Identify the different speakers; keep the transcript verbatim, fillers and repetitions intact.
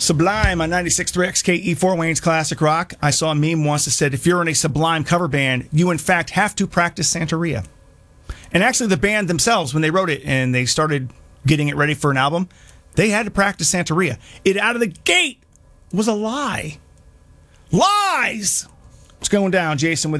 Speaker 1: Sublime on ninety-six point three X K E four, Wayne's Classic Rock. I saw a meme once that said, if you're in a Sublime cover band, you in fact have to practice Santeria. And actually the band themselves, when they wrote it and they started getting it ready for an album, they had to practice Santeria. It out of the gate was a lie. Lies! What's going down, Jason? With